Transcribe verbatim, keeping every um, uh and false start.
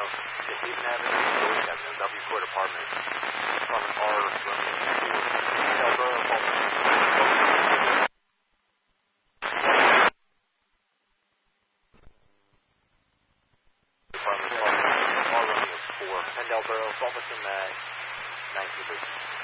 know if you even have any employees at the W Court Apartments from our Romeo four. Delboro, Apartments, our Romeo four, ten Delboro, Fulton, Mag, nineteen.